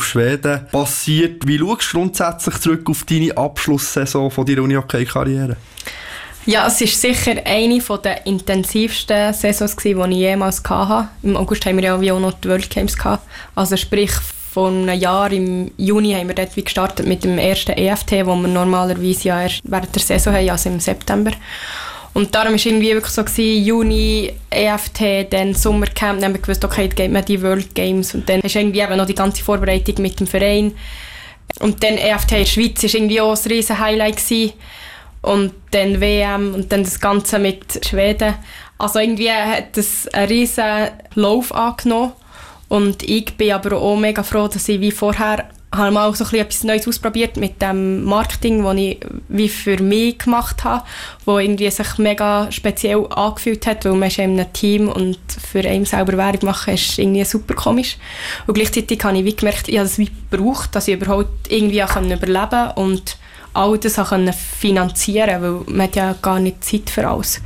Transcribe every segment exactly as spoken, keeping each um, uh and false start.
auf Schweden passiert. Wie schaust du grundsätzlich zurück auf deine Abschlusssaison von deiner Unihockey-Karriere? Ja, es war sicher eine der intensivsten Saisons, die ich jemals hatte. Im August haben wir ja wie auch noch die World Games gehabt. Also sprich, vor einem Jahr, im Juni, haben wir dort wie gestartet mit dem ersten E F T, wo wir normalerweise ja erst während der Saison haben, also im September. Und darum war es irgendwie wirklich so, gewesen, Juni, E F T, dann Sommercamp, dann haben wir gewusst, okay, jetzt geht man die World Games. Und dann ist irgendwie eben noch die ganze Vorbereitung mit dem Verein. Und dann E F T in der Schweiz war irgendwie auch ein riesen Highlight gewesen. Und dann W M und dann das Ganze mit Schweden. Also irgendwie hat es einen riesen Lauf angenommen. Und ich bin aber auch mega froh, dass ich wie vorher habe mal so ein bisschen etwas Neues ausprobiert mit dem Marketing, das ich wie für mich gemacht habe, wo irgendwie sich mega speziell angefühlt hat, weil man ist in einem Team und für einen selber Werbung machen ist irgendwie super komisch. Und gleichzeitig habe ich wie gemerkt, ich habe das wie gebraucht, dass ich überhaupt irgendwie überleben konnte und all das auch finanzieren, weil man hat ja gar nicht Zeit für alles.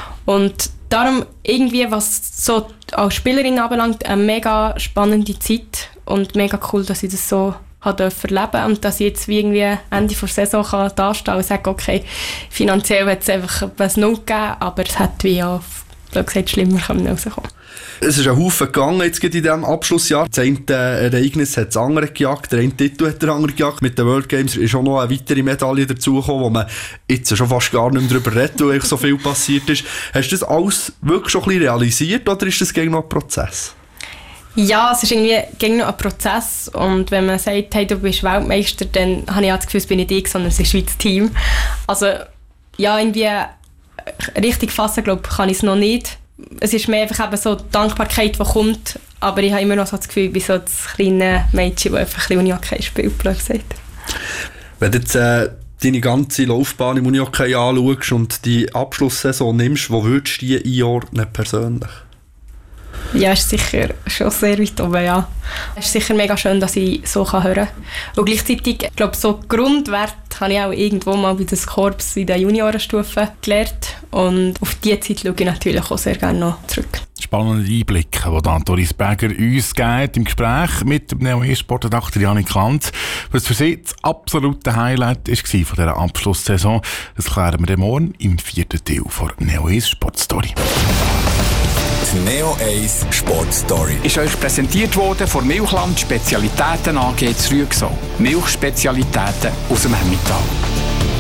Und darum irgendwie, was so als Spielerin anbelangt, eine mega spannende Zeit und mega cool, dass ich das so erleben durfte und dass ich jetzt wie irgendwie Ende der Saison kann dastehen kann und sagen, okay, finanziell hat es einfach etwas Null gegeben, aber es hat wie auch, blöd gesagt, schlimmer rauskommen. Es ist ein Haufen gegangen jetzt in diesem Abschlussjahr. Das eine Ereignis hat das andere gejagt, der eine Titel hat der andere gejagt. Mit den World Games ist auch noch eine weitere Medaille dazugekommen, wo man jetzt schon fast gar nicht mehr darüber redet, weil so viel passiert ist. Hast du das alles wirklich schon ein bisschen realisiert oder ist das gegen noch ein Prozess? Ja, es ist irgendwie gegen noch ein Prozess und wenn man sagt, hey, du bist Weltmeister, dann habe ich auch das Gefühl, es bin nicht ich, sondern es ist Schweiz Team. Also ja, irgendwie richtig fassen, glaube ich, kann ich es noch nicht. Es ist mehr einfach eben so die Dankbarkeit, die kommt, aber ich habe immer noch so das Gefühl, ich bin so das kleine Mädchen, das einfach ein bisschen Unihockey spielt, blöd gesagt. Wenn du jetzt äh, deine ganze Laufbahn im Unihockey anschaust und die Abschlusssaison nimmst, wo würdest du die einordnen persönlich? Ja, ist sicher schon sehr weit oben, ja. Es ist sicher mega schön, dass ich so hören kann. Und gleichzeitig, ich glaube, so Grundwert habe ich auch irgendwo mal bei den Korps in der Juniorenstufe gelernt. Und auf diese Zeit schaue ich natürlich auch sehr gerne noch zurück. Spannende Einblicke, die dann Doris Berger uns gibt im Gespräch mit dem Neo East Sportredakteur Janik Lanz. Was für sie das absolute Highlight war von dieser Abschlusssaison, das klären wir dann morgen im vierten Teil von Neo East Sportstory. Die Neo eins Sportstory ist euch präsentiert worden von Milchland Spezialitäten A G zu Rüegsau. Milchspezialitäten aus dem Emmental.